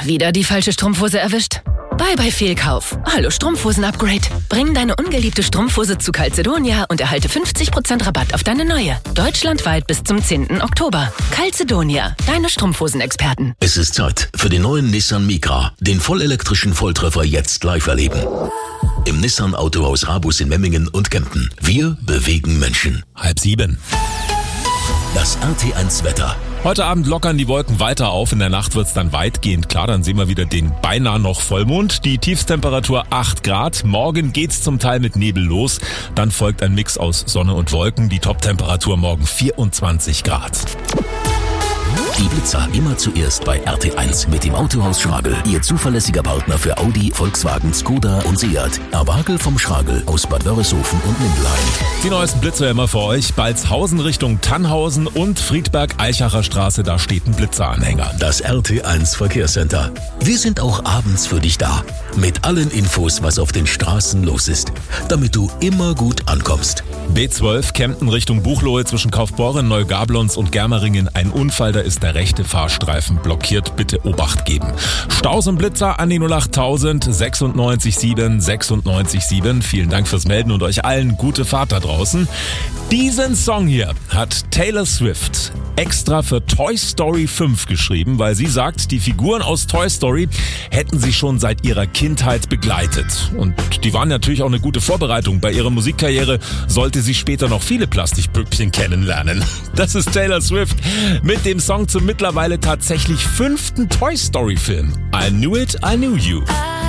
Wieder die falsche Strumpfhose erwischt? Bye Fehlkauf. Hallo Strumpfhosen-Upgrade. Bring deine ungeliebte Strumpfhose zu Calzedonia und erhalte 50% Rabatt auf deine neue. Deutschlandweit bis zum 10. Oktober. Calzedonia, deine Strumpfhosenexperten. Es ist Zeit für den neuen Nissan Micra. Den vollelektrischen Volltreffer jetzt live erleben. Im Nissan Autohaus Rabus in Memmingen und Kempten. Wir bewegen Menschen. 6:30. Das RT1 Wetter. Heute Abend lockern die Wolken weiter auf. In der Nacht wird's dann weitgehend klar. Dann sehen wir wieder den beinahe noch Vollmond. Die Tiefstemperatur 8 Grad. Morgen geht's zum Teil mit Nebel los. Dann folgt ein Mix aus Sonne und Wolken. Die Toptemperatur morgen 24 Grad. Die Blitzer immer zuerst bei RT1 mit dem Autohaus Schragel. Ihr zuverlässiger Partner für Audi, Volkswagen, Skoda und Seat. Erwagel vom Schragel aus Bad Wörishofen und Mindelheim. Die neuesten Blitzer immer für euch. Balzhausen Richtung Tannhausen und Friedberg-Eichacher Straße. Da steht ein Blitzeranhänger. Das RT1 Verkehrscenter. Wir sind auch abends für dich da. Mit allen Infos, was auf den Straßen los ist. Damit du immer gut ankommst. B12 Kempten Richtung Buchloe zwischen Kaufbeuren, Neugablons und Germeringen. Ein Unfall, da ist der rechte Fahrstreifen blockiert. Bitte Obacht geben. Staus und Blitzer an die 08000 96 7 96 7. Vielen Dank fürs Melden und euch allen gute Fahrt da draußen. Diesen Song hier hat Taylor Swift extra für Toy Story 5 geschrieben, weil sie sagt, die Figuren aus Toy Story hätten sie schon seit ihrer Kindheit begleitet. Und die waren natürlich auch eine gute Vorbereitung. Bei ihrer Musikkarriere sollte sie später noch viele Plastikpüppchen kennenlernen. Das ist Taylor Swift mit dem Song zum mittlerweile tatsächlich 5. Toy Story Film. I Knew It, I Knew You.